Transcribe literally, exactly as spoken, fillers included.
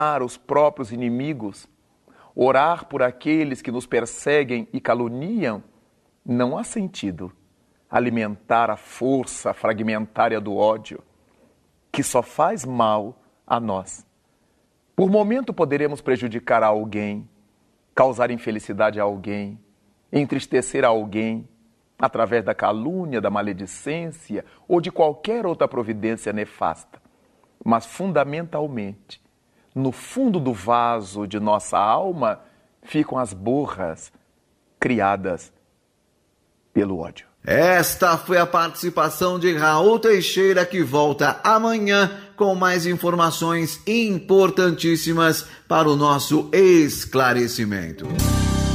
os próprios inimigos, orar por aqueles que nos perseguem e caluniam, não há sentido alimentar a força fragmentária do ódio, que só faz mal a nós. Por momento poderemos prejudicar alguém, causar infelicidade a alguém, entristecer a alguém, através da calúnia, da maledicência ou de qualquer outra providência nefasta. Mas, fundamentalmente, no fundo do vaso de nossa alma, ficam as borras criadas pelo ódio. Esta foi a participação de Raul Teixeira, que volta amanhã com mais informações importantíssimas para o nosso esclarecimento.